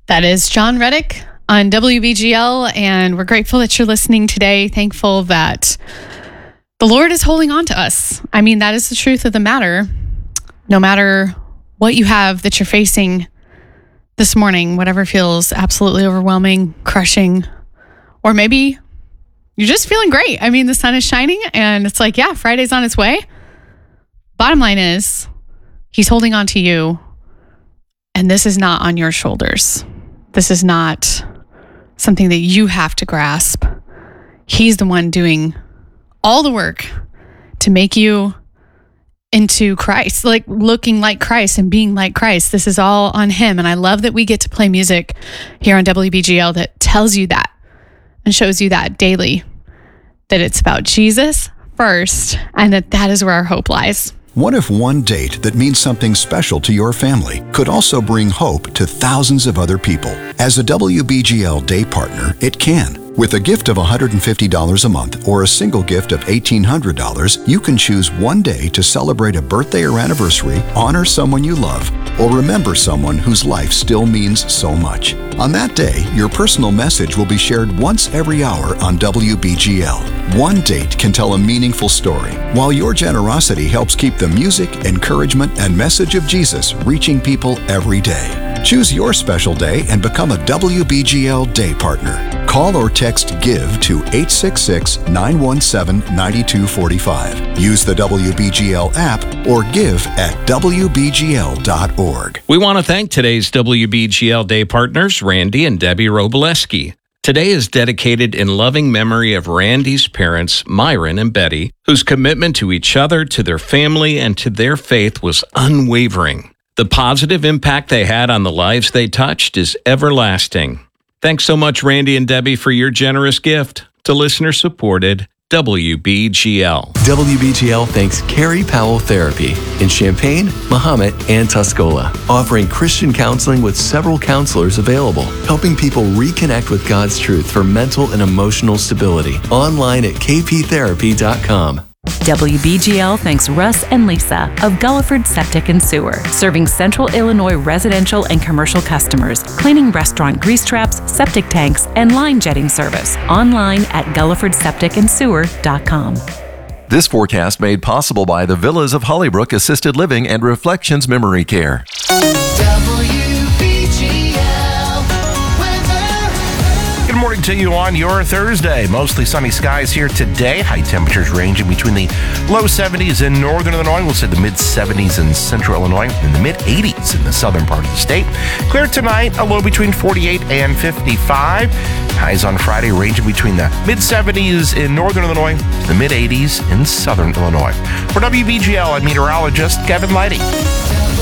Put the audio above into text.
That is John Reddick on WBGL, and we're grateful that you're listening today. Thankful that the Lord is holding on to us. I mean, that is the truth of the matter. No matter what you have that you're facing this morning, whatever feels absolutely overwhelming, crushing, or maybe you're just feeling great. I mean, the sun is shining and it's like, yeah, Friday's on its way. Bottom line is, He's holding on to you, and this is not on your shoulders. This is not something that you have to grasp. He's the one doing all the work to make you into Christ, like looking like Christ and being like Christ. This is all on Him. And I love that we get to play music here on WBGL that tells you that and shows you that daily, that it's about Jesus first and that is where our hope lies. What if one date that means something special to your family could also bring hope to thousands of other people? As a WBGL day partner, it can. With a gift of $150 a month or a single gift of $1,800, you can choose one day to celebrate a birthday or anniversary, honor someone you love, or remember someone whose life still means so much. On that day, your personal message will be shared once every hour on WBGL. One date can tell a meaningful story, while your generosity helps keep the music, encouragement, and message of Jesus reaching people every day. Choose your special day and become a WBGL day partner. Call or text GIVE to 866-917-9245. Use the WBGL app or give at WBGL.org. We want to thank today's WBGL day partners, Randy and Debbie Roboleski. Today is dedicated in loving memory of Randy's parents, Myron and Betty, whose commitment to each other, to their family, and to their faith was unwavering. The positive impact they had on the lives they touched is everlasting. Thanks so much, Randy and Debbie, for your generous gift to listener-supported WBGL. WBGL thanks Carrie Powell Therapy in Champaign, Mahomet, and Tuscola, offering Christian counseling with several counselors available, helping people reconnect with God's truth for mental and emotional stability. Online at kptherapy.com. WBGL thanks Russ and Lisa of Gulliford Septic and Sewer, serving Central Illinois residential and commercial customers, cleaning restaurant grease traps, septic tanks, and line jetting service. Online at GullifordSepticandSewer.com. This forecast made possible by the Villas of Hollybrook Assisted Living and Reflections Memory Care. Good morning to you on your Thursday. Mostly sunny skies here today. High temperatures ranging between the low 70s in northern Illinois. We'll say the mid 70s in central Illinois and the mid 80s in the southern part of the state. Clear tonight, a low between 48 and 55. Highs on Friday ranging between the mid 70s in northern Illinois to the mid 80s in southern Illinois. For WBGL, I'm meteorologist Kevin Lighty.